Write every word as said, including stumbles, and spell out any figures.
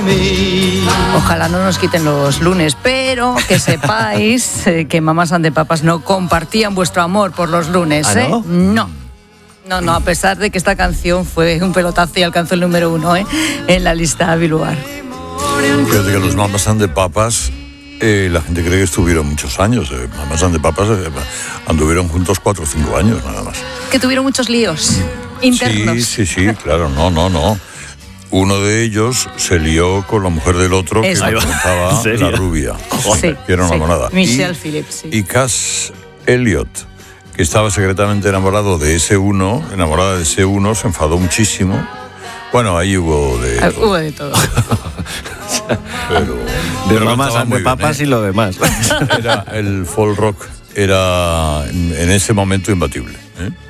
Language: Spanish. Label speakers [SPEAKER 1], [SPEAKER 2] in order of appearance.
[SPEAKER 1] Ojalá no nos quiten los lunes, pero que sepáis eh, que Mamas and the Papas no compartían vuestro amor por los lunes,
[SPEAKER 2] ¿Ah, no?
[SPEAKER 1] ¿eh? No. No, no, a pesar de que esta canción fue un pelotazo y alcanzó el número uno ¿eh? en la lista Billboard.
[SPEAKER 3] Fíjate que los Mamas and the Papas, eh, la gente cree que estuvieron muchos años. Eh. Mamas and the Papas eh, anduvieron juntos cuatro o cinco años nada más.
[SPEAKER 1] Que tuvieron muchos líos internos.
[SPEAKER 3] Sí, sí, sí, claro, no, no, no. Uno de ellos se lió con la mujer del otro,
[SPEAKER 1] Eso.
[SPEAKER 3] que estaba la rubia,
[SPEAKER 1] Sí,
[SPEAKER 3] que era una
[SPEAKER 1] sí.
[SPEAKER 3] monada.
[SPEAKER 1] Michelle
[SPEAKER 3] y,
[SPEAKER 1] Phillips, sí.
[SPEAKER 3] Y Cass Elliot, que estaba secretamente enamorado de ese uno, enamorada de ese uno, se enfadó muchísimo. Bueno, ahí hubo de...
[SPEAKER 1] Ah, hubo de todo.
[SPEAKER 3] Pero,
[SPEAKER 2] De
[SPEAKER 3] pero
[SPEAKER 2] Mamas
[SPEAKER 3] estaba
[SPEAKER 2] and the
[SPEAKER 3] muy
[SPEAKER 2] Papas
[SPEAKER 3] bien,
[SPEAKER 2] y lo demás.
[SPEAKER 3] ¿eh? Era el folk rock era en, en ese momento imbatible, ¿eh?